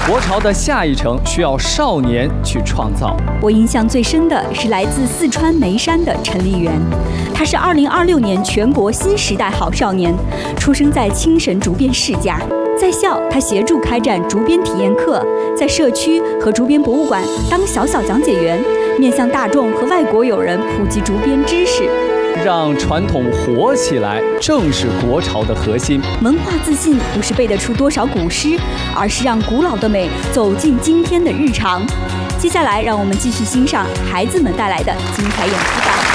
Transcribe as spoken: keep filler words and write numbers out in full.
国潮的下一程需要少年去创造。 我印象最深的是来自四川眉山的陈立元，他是二零二六年全国新时代好少年，出生在青神竹编世家。在校，他协助开展竹编体验课，在社区和竹编博物馆当小小讲解员，面向大众和外国友人普及竹编知识。 让传统活起来，正是国潮的核心。 文化自信不是背得出多少古诗，而是让古老的美走进今天的日常。接下来，让我们继续欣赏孩子们带来的精彩演出吧。